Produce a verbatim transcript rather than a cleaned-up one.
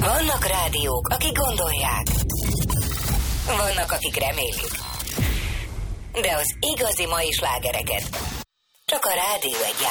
Vannak rádiók, akik gondolják. Vannak, akik remélik. De az igazi mai slágereket csak a rádió egy